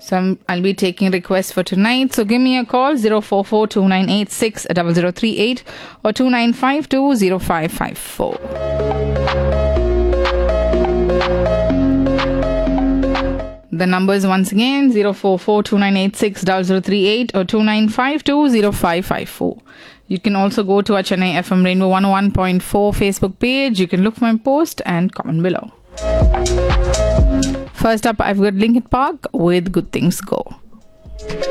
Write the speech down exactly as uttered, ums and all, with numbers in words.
So I'm, I'll be taking requests for tonight. So give me a call zero four four two nine eight six zero zero three eight or two nine five two zero five five four. The numbers once again zero four four two nine eight six zero zero three eight or two nine five two zero five five four. You can also go to our Chennai F M Rainbow one oh one point four Facebook page. You can look for my post and comment below. First up, I've got Linkin Park with Good Things Go.